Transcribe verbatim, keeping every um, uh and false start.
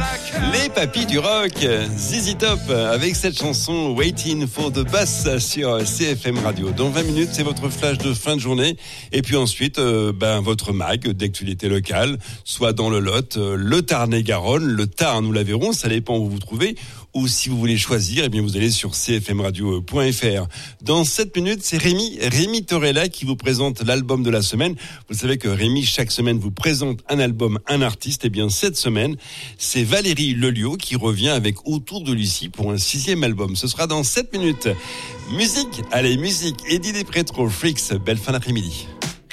Les papis du rock, Z Z Top, avec cette chanson Waiting for the Bus sur C F M Radio. Dans vingt minutes, c'est votre flash de fin de journée. Et puis ensuite, euh, ben, votre mag d'actualité locale, soit dans le Lot, euh, le Tarn-et-Garonne, le Tarn, nous la verrons, ça dépend où vous vous trouvez. Ou si vous voulez choisir, eh bien vous allez sur c f m radio point f r. Dans sept minutes, c'est Rémi, Rémi Torella qui vous présente l'album de la semaine. Vous savez que Rémi, chaque semaine, vous présente un album, un artiste. Eh bien, cette semaine, c'est Valérie Lelio qui revient avec Autour de Lucie pour un sixième album. Ce sera dans sept minutes. Musique, allez, musique. Eddie Despretro, Freaks, belle fin d'après-midi.